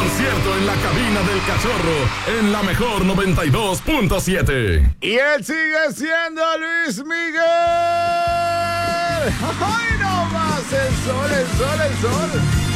concierto en la cabina del Cachorro en la mejor 92.7. Y él sigue siendo Luis Miguel. ¡Ay, no más! El sol, el sol, el sol.